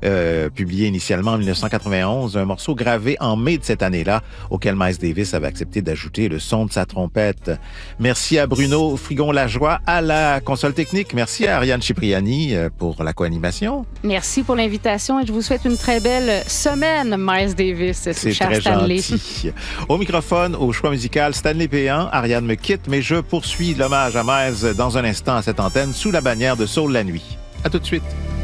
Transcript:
publié initialement en 1991, un morceau gravé en mai de cette année-là, auquel Miles Davis avait accepté d'ajouter le son de sa trompette. Merci à Bruno Frigon-Lajoie à la console technique. Merci à Ariane Cipriani pour la co-animation. Merci pour l'invitation et je vous souhaite une très belle semaine, Miles Davis. C'est cher très Stanley. gentil. Au microphone, au choix musical, Stanley Péan. Ariane me quitte, mais je poursuis l'hommage à Miles dans un instant à cette antenne sous la bannière de Soul la nuit. À tout de suite.